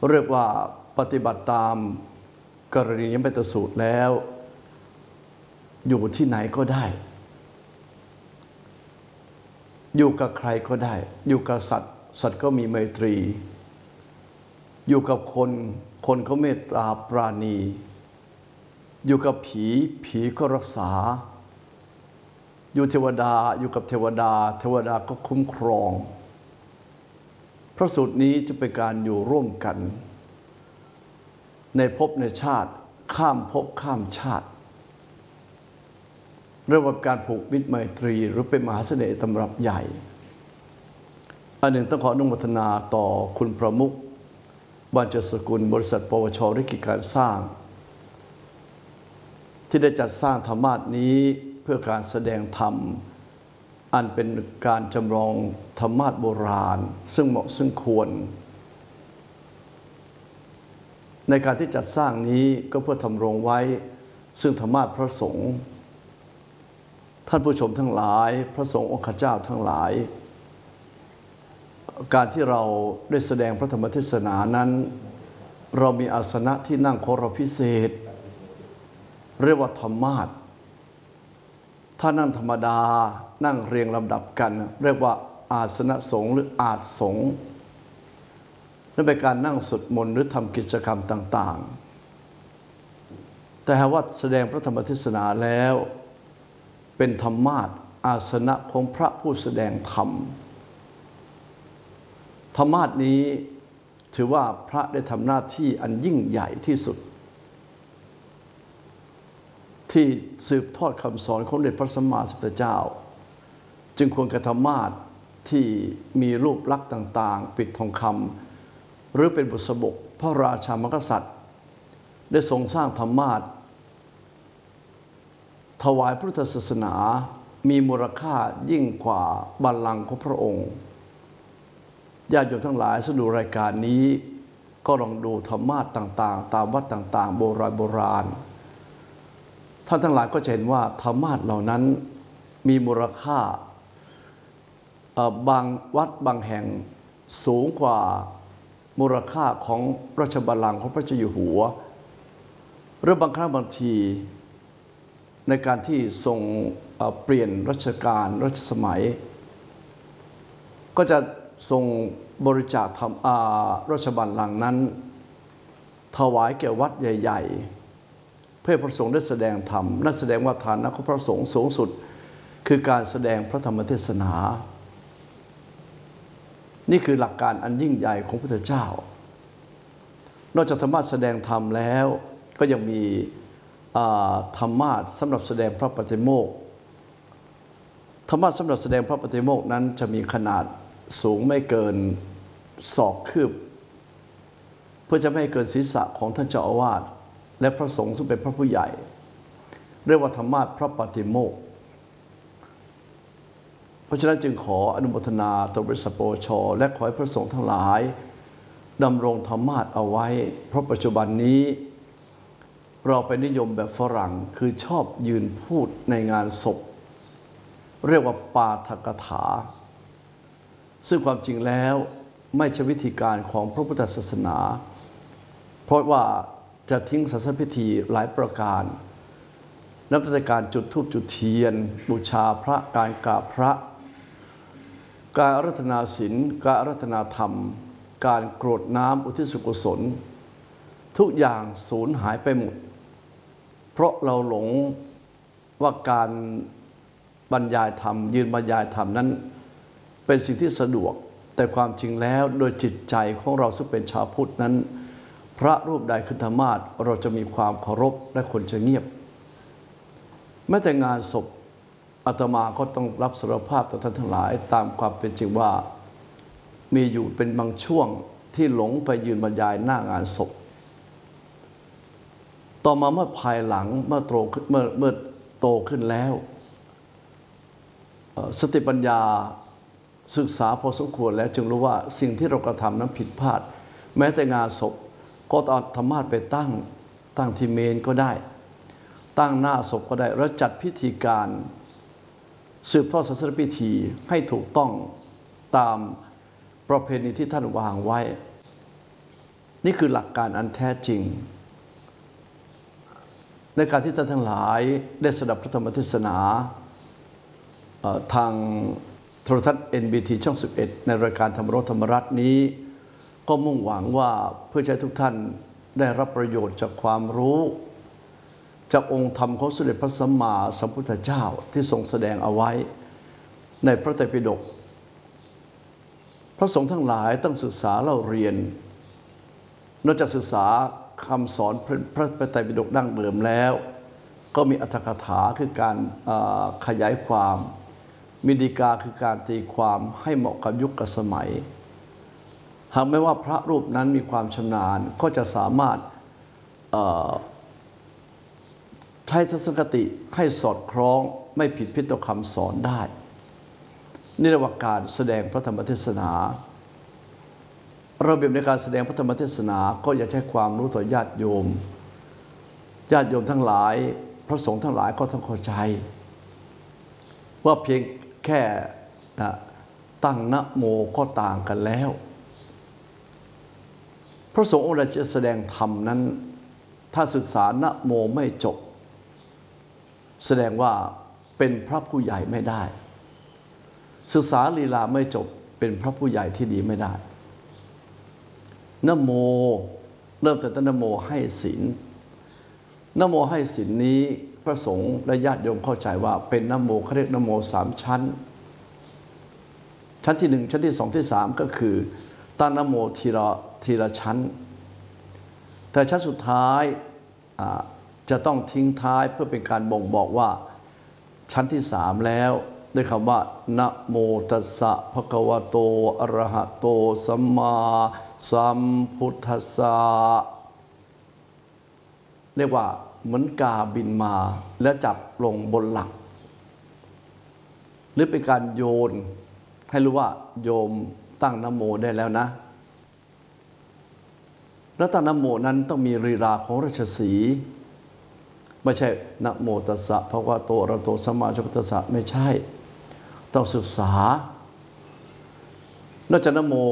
เรียกว่าปฏิบัติตามกรณียเมตสูตรแล้วอยู่ที่ไหนก็ได้อยู่กับใครก็ได้อยู่กับสัตว์สัตว์ก็มีไมตรีอยู่กับคนคนก็เมตตาปราณีอยู่กับผีผีก็รักษาอยู่เทวดาอยู่กับเทวดาเทวดาก็คุ้มครองพระสูตรนี้จะเป็นการอยู่ร่วมกันในภพในชาติข้ามภพข้ามชาติเรียกว่าการผูกมิตรไมตรีหรือเป็นมหาเสน่ห์ตำรับใหญ่อันหนึ่งต้องขออนุโมทนาต่อคุณประมุขบรรจสกุลบริษัทปวช.ริกิจการสร้างที่ได้จัดสร้างธรรมาสนี้เพื่อการแสดงธรรมอันเป็นการจำลองธรรมาสโบราณซึ่งเหมาะซึ่งควรในการที่จัดสร้างนี้ก็เพื่อทำรงไว้ซึ่งธรรมาสพระสงฆ์ท่านผู้ชมทั้งหลายพระสงฆ์องค์ข้าเจ้าทั้งหลายการที่เราได้แสดงพระธรรมเทศนานั้นเรามีอาสนะที่นั่งของเราพิเศษเรียกว่าธรรมาสถ้านั่งธรรมดานั่งเรียงลำดับกันเรียกว่าอาสนะสงฆ์หรืออาสสงฆ์นั่นเป็นการนั่งสวดมนต์หรือทำกิจกรรมต่างๆแต่หากว่าแสดงพระธรรมเทศนาแล้วเป็นธรรมาสอาสนะของพระผู้แสดงธรรมธรรมาสนี้ถือว่าพระได้ทำหน้าที่อันยิ่งใหญ่ที่สุดที่สืบทอดคำสอนของสมเด็จพระสัมมาสัมพุทธเจ้าจึงควรกระธรรมาสที่มีรูปลักษณ์ต่างๆปิดทองคำหรือเป็นบุษบกพระราชามกษัตริย์ได้ทรงสร้างธรรมาสถวายพุทธศาสนามีมูลค่ายิ่งกว่าบัลลังก์ของพระองค์ญาติโยมทั้งหลายสดูรายการนี้ก็ลองดูธรรมาสต่างๆตามวัดต่างๆโบราณท่านทั้งหลายก็จะเห็นว่าธรรมาสเหล่านั้นมีมูลค่าบางวัดบางแห่งสูงกว่ามูลค่าของราชบัลลังก์ของพระเจ้าอยู่หัวหรือบางครั้งบางทีในการที่ทรงเปลี่ยนรัชกาลรัชสมัยก็จะทรงบริจาคราชบัลลังก์นั้นถวายแก่วัดใหญ่ๆเพื่อพระสงฆ์ได้แสดงธรรมนั่นแสดงว่าฐานะของพระสงฆ์สูงสุดคือการแสดงพระธรรมเทศนานี่คือหลักการอันยิ่งใหญ่ของพระพุทธเจ้านอกจากธรรมะแสดงธรรมแล้วก็ยังมีธรรมะสำหรับแสดงพระปฏิโมกข์ธรรมะสำหรับแสดงพระปฏิโมกข์นั้นจะมีขนาดสูงไม่เกินศอกคืบเพื่อจะไม่ให้เกินศีรษะของท่านเจ้าอาวาสและพระสงฆ์ซึ่งเป็นพระผู้ใหญ่เรียกว่าธรรมะพระปฏิโมกข์เพราะฉะนั้นจึงขออนุโมทนาต่อบริษัทปวช.และขอให้พระสงฆ์ทั้งหลายดำรงธรรมะเอาไว้เพราะปัจจุบันนี้เราไปนิยมแบบฝรั่งคือชอบยืนพูดในงานศพเรียกว่าปาฐกถาซึ่งความจริงแล้วไม่ใช่วิธีการของพระพุทธศาสนาเพราะว่าจะทิ้งศาสนพิธีหลายประการนับตั้งแต่การจุดธูปจุดเทียนบูชาพระการกราบพระการอาราธนาศีลการอาราธนาธรรมการกรวดน้ำอุทิศส่วนกุศลทุกอย่างสูญหายไปหมดเพราะเราหลงว่าการบรรยายธรรมยืนบรรยายธรรมนั้นเป็นสิ่งที่สะดวกแต่ความจริงแล้วโดยจิตใจของเราซึ่งเป็นชาวพุทธนั้นพระรูปใดขึ้นธรรมาสเราจะมีความเคารพและคนจะเงียบแม้แต่งานศพอาตมาก็ต้องรับสารภาพต่อท่านทั้งหลายตามความเป็นจริงว่ามีอยู่เป็นบางช่วงที่หลงไปยืนบรรยายหน้างานศพต่อมาเมื่อภายหลังเมื่อโตขึ้นแล้วสติปัญญาศึกษาพอสมควรแล้วจึงรู้ว่าสิ่งที่เรากระทำนั้นผิดพลาดแม้แต่งานศพก็เอาธรรมาสไปตั้งที่เมนก็ได้ตั้งหน้าศพก็ได้แล้วจัดพิธีการสืบทอดศาสนพิธีให้ถูกต้องตามประเพณีที่ท่านวางไว้นี่คือหลักการอันแท้จริงในการที่ท่านทั้งหลายได้สดับพระธรรมเทศนาทางโทรทัศน์ NBT ช่อง 11 ในรายการธรรมรสธรรมรัตน์นี้ก็มุ่งหวังว่าเพื่อให้ทุกท่านได้รับประโยชน์จากความรู้จากองค์ธรรมของสมเด็จพระสัมมาสัมพุทธเจ้าที่ทรงแสดงเอาไว้ในพระไตรปิฎกพระสงฆ์ทั้งหลายต้องศึกษาเล่าเรียนนอกจากศึกษาคำสอนพระไตรปิฎกดั้งเดิมแล้วก็มีอรรถกถาคือการขยายความมีฎีกาคือการตีความให้เหมาะกับยุคกับสมัยหากไม่ว่าพระรูปนั้นมีความชำนาญก็จะสามารถใช้ทัศนคติให้สอดคล้องไม่ผิดพิษต่อคำสอนได้นี่เรียกว่าการแสดงพระธรรมเทศนาระเบียบในการแสดงพระธรรมเทศนาก็อย่าใช้ความรู้ต่อญาติโยมทั้งหลายพระสงฆ์ทั้งหลายก็ต้องเข้าใจว่าเพียงแค่ตั้งนะโมก็ต่างกันแล้วพระสงฆ์องค์ใดจะแสดงธรรมนั้นถ้าศึกษานะโมไม่จบแสดงว่าเป็นพระผู้ใหญ่ไม่ได้ศึกษาลีลาไม่จบเป็นพระผู้ใหญ่ที่ดีไม่ได้นะโมเริ่มแต่ต้นนะโมให้ศีลนะโมให้ศีลนี้พระสงฆ์และญาติโยมเข้าใจว่าเป็นนะโมเขาเรียกนะโม3ชั้นชั้นที่1ชั้นที่2ที่3ก็คือตั้งนะโมทีละชั้นแต่ชั้นสุดท้ายจะต้องทิ้งท้ายเพื่อเป็นการบ่งบอกว่าชั้นที่3แล้วด้วยคำว่านะโมตัสสะภะคะวะโตอะระหะโตสัมมาสัมพุทธัสสะเรียกว่าเหมือนกาบินมาแล้วจับลงบนหลักหรือเป็นการโยนให้รู้ว่าโยมตั้งนะโมได้แล้วนะแล้วตั้งนะโมนั้นต้องมีลีลาของราชสีห์ไม่ใช่นะโมตัสสะภะคะวะโตอะระหะโตสัมมาสัมพุทธัสสะไม่ใช่ต้องศึกษานอกจากนะโม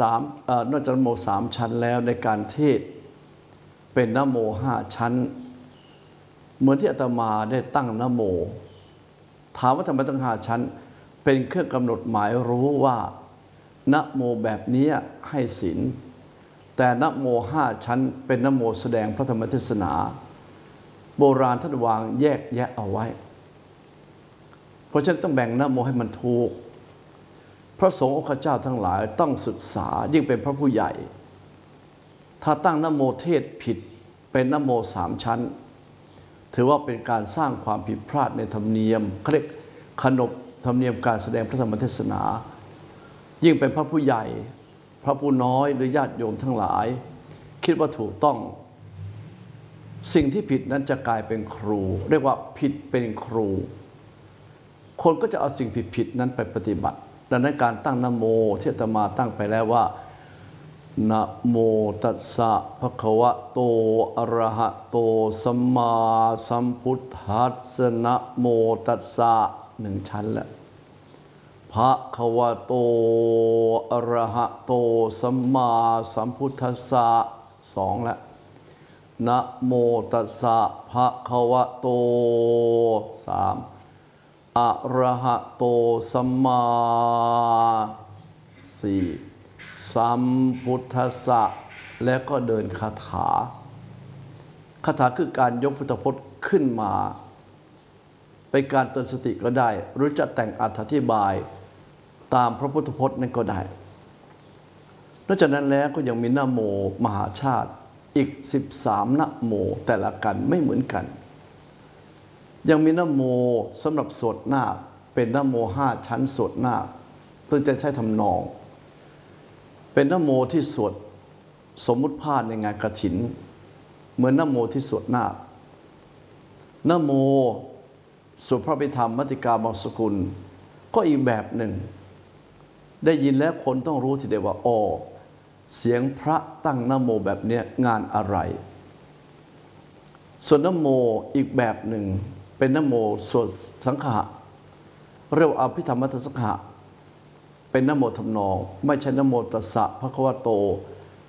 3ชั้นแล้วในการเทศเป็นนะโม5ชั้นเหมือนที่อาตมาได้ตั้งนะโมถามว่าทำไมต้อง5ชั้นเป็นเครื่องกำหนดหมายรู้ว่านะโมแบบนี้ให้ศีลแต่นะโม5ชั้นเป็นนะโมแสดงพระธรรมเทศนาโบราณท่านวางแยกแยะเอาไว้เพราะฉะนั้นต้องแบ่งนะโมให้มันถูกพระสงฆ์องค์เจ้าทั้งหลายต้องศึกษายิ่งเป็นพระผู้ใหญ่ถ้าตั้งนะโมเทศผิดเป็นนะโม3ชั้นถือว่าเป็นการสร้างความผิดพลาดในธรรมเนียมเรียกขนบธรรมเนียมการแสดงพระธรรมเทศนายิ่งเป็นพระผู้ใหญ่พระผู้น้อยหรือญาติโยมทั้งหลายคิดว่าถูกต้องสิ่งที่ผิดนั้นจะกลายเป็นครูเรียกว่าผิดเป็นครูคนก็จะเอาสิ่งผิดๆนั้นไปปฏิบัติดังนั้นการตั้งนะโมที่อาตมาตั้งไปแล้วว่านะโมตัสสะภะคะวะโตอะระหะโตสัมมาสัมพุทธัสสะนะโมตัสสะ1ชั้นแล้วภะคะวะโตอะระหะโตสัมมาสัมพุทธัสสะ2แล้วนะโมตัสสะภะคะวะโต3อะระหะโตสัมมา4สัมพุทธัสสะแล้วก็เดินคาถาคือการยกพุทธพจน์ขึ้นมาเป็นการเตือนสติก็ได้หรือจะแต่งอธิบายตามพระพุทธพจน์นั้นก็ได้นอกจากนั้นแล้วก็ยังมีนะโมมหาชาติอีก13นะโมแต่ละกันไม่เหมือนกันยังมีนะโมสำหรับสวดนาคเป็นนะโม5ชั้นสวดนาคซึ่งจะใช้ทำนองเป็นนะโมที่สวดสมมุติพาดในงานกฐินเหมือนนะโมที่สวดนาคนะโมสวดพระอภิธรรมมัตติกาบางสกุลก็อีกแบบหนึ่งได้ยินแล้วคนต้องรู้ทีเดียวว่าอ๋อเสียงพระตั้งนะโมแบบนี้งานอะไรส่วนนะโมอีกแบบหนึ่งเป็นนะโมสวดสังฆะเรียกว่าอภิธรรมมัทสังฆะเป็นนะโมทำนองไม่ใช่นะโมตัสสะภะคะวะโต